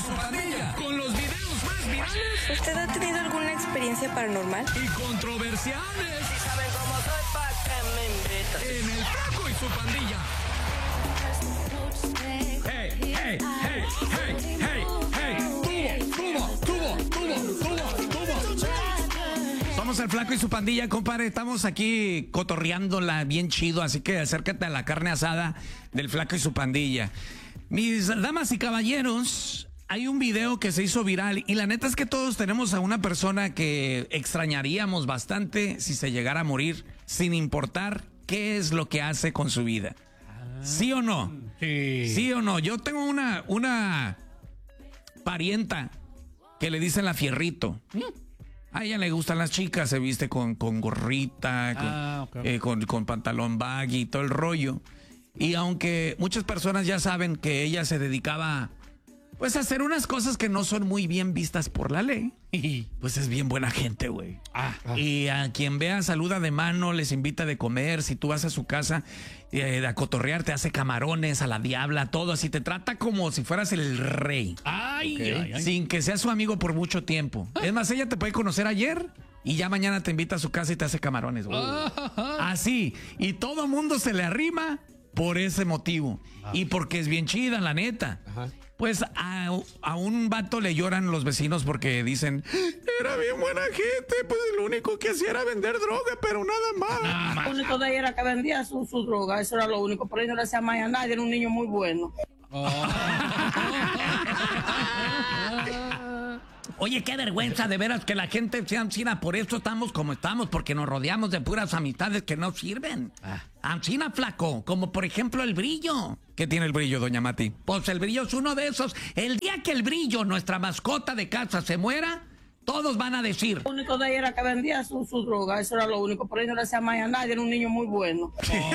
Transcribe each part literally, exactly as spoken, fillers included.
su Pandilla, con los videos más virales. ¿Usted ha tenido alguna experiencia paranormal? Y controversiales. Si saben cómo soy, pa' que me invitan. En El Flaco y su Pandilla. Hey, hey, hey, hey, hey, hey. Tubo, tubo, tubo, tubo, tubo, tubo. Somos El Flaco y su Pandilla, compadre. Estamos aquí cotorreándola bien chido, así que acércate a la carne asada del Flaco y su Pandilla. Mis damas y caballeros, hay un video que se hizo viral y la neta es que todos tenemos a una persona que extrañaríamos bastante si se llegara a morir, sin importar qué es lo que hace con su vida. ¿Sí o no? Sí. ¿Sí o no? Yo tengo una, una parienta que le dicen la Fierrito. A ella le gustan las chicas, se viste con, con gorrita, con, Ah, okay. eh, con, con pantalón baggy y todo el rollo. Y aunque muchas personas ya saben que ella se dedicaba pues a hacer unas cosas que no son muy bien vistas por la ley, pues es bien buena gente, güey. Ah, ah. Y a quien vea saluda de mano, les invita de comer. Si tú vas a su casa eh, a cotorrear, te hace camarones, a la diabla, todo así. Te trata como si fueras el rey. Ay, Okay. ay, ay. Sin que sea su amigo por mucho tiempo. Es más, ella te puede conocer ayer y ya mañana te invita a su casa y te hace camarones. Güey. Así. Y todo mundo se le arrima por ese motivo. Y porque es bien chida, la neta. Ajá. Pues a, a un vato le lloran los vecinos porque dicen, era bien buena gente, pues lo único que hacía era vender droga, pero nada más. Lo único de ella era que vendía su, su droga, eso era lo único. Por ahí no le hacía más a nadie, era un niño muy bueno. Oye, qué vergüenza, de veras, que la gente sea ancina. Por eso estamos como estamos, porque nos rodeamos de puras amistades que no sirven. Ah. Ancina, flaco, como por ejemplo el brillo. ¿Qué tiene el brillo, doña Mati? Pues el brillo es uno de esos. El día que el brillo, nuestra mascota de casa, se muera, todos van a decir... Lo único de ella era que vendía su, su droga, eso era lo único. Por ahí no le hacía más a nadie, era un niño muy bueno.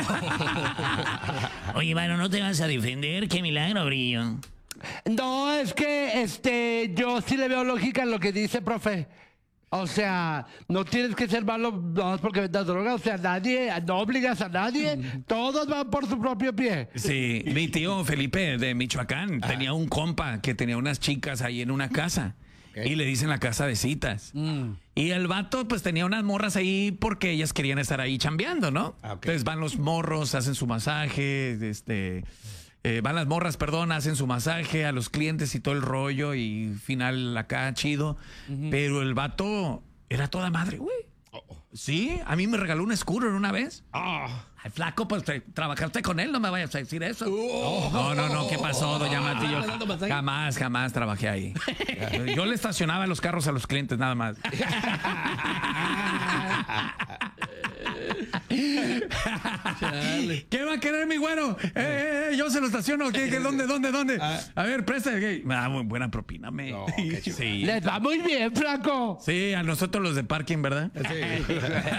Oye, mano, ¿no te vas a defender? ¡Qué milagro, brillo! No, es que este, yo sí le veo lógica en lo que dice, profe. O sea, no tienes que ser malo no, porque vendas droga. O sea, nadie, no obligas a nadie. Todos van por su propio pie. Sí, mi tío Felipe de Michoacán Ah. tenía un compa que tenía unas chicas ahí en una casa. Okay. Y le dicen la casa de citas. Mm. Y el vato pues tenía unas morras ahí porque ellas querían estar ahí chambeando, ¿no? Ah, ok. Entonces van los morros, hacen su masaje, este... Eh, van las morras, perdón, hacen su masaje a los clientes y todo el rollo y final acá chido. Uh-huh. Pero el vato era toda madre, güey. Uh-oh. Sí, a mí me regaló un Scooter una vez. Ah. Ay, flaco, pues te, trabajaste con él, no me vayas a decir eso. Uh, no, no, no, ¿qué pasó, doña Mati? Yo jamás, jamás trabajé ahí. Yo le estacionaba los carros a los clientes, nada más. ¿Qué va a querer mi güero? Eh, eh, eh, yo se lo estaciono. ¿Qué, qué, ¿Dónde, dónde, dónde? A ver, presta. Ah, muy buena propina, me. No, sí. Les va muy bien, flaco. Sí, a nosotros los de parking, ¿verdad? Sí.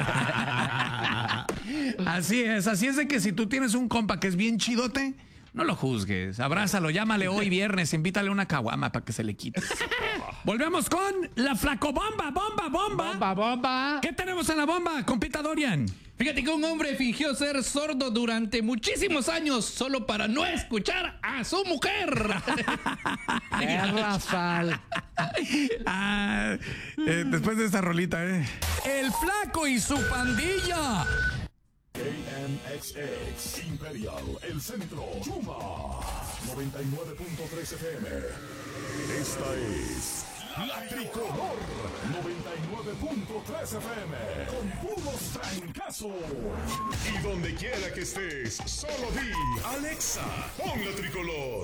Así es, así es de que si tú tienes un compa que es bien chidote, no lo juzgues, abrázalo, llámale hoy viernes, invítale una caguama para que se le quite. Volvemos con la flacobomba, bomba, bomba. Bomba, bomba. ¿Qué tenemos en la bomba, compita Dorian? Fíjate que un hombre fingió ser sordo durante muchísimos años solo para no escuchar a su mujer. Eh, Rafael. Ah, eh, después de esta rolita, ¿eh? El Flaco y su Pandilla. K M X X Imperial, El Centro, Chuma, noventa y nueve punto tres F M. Esta es La Tricolor, noventa y nueve punto tres F M, con puros trancazos. Y donde quiera que estés, solo di, Alexa, pon La Tricolor.